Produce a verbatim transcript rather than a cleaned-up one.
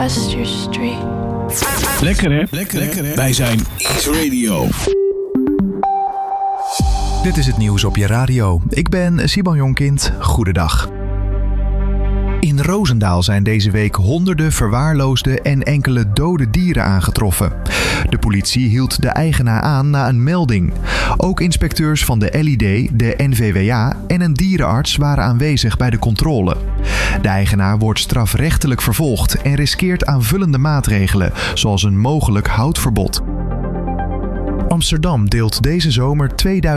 Wester Street. Lekker hè? Lekker, Lekker hè? Wij zijn Ease Radio. Dit is het nieuws op je radio. Ik ben Siban Jonkind. Goedendag. In Roosendaal zijn deze week honderden verwaarloosde en enkele dode dieren aangetroffen. De politie hield de eigenaar aan na een melding. Ook inspecteurs van de L I D, de N V W A en een dierenarts waren aanwezig bij de controle. De eigenaar wordt strafrechtelijk vervolgd en riskeert aanvullende maatregelen, zoals een mogelijk houtverbod. Amsterdam deelt deze zomer tweeduizend